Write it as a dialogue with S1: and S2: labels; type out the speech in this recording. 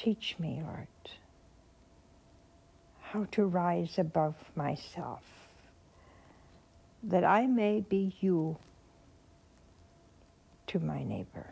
S1: Teach me, Lord, how to rise above myself, that I may be you to my neighbor.